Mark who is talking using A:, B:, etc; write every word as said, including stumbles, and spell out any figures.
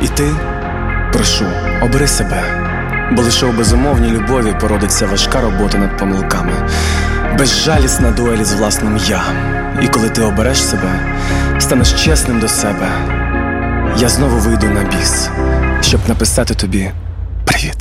A: І ти, прошу, обери себе, бо лише у безумовній любові породиться важка робота над помилками, безжалісна дуель із власним «я». І коли ти обереш себе, станеш чесним до себе, я знову вийду на біс, щоб написати тобі привіт.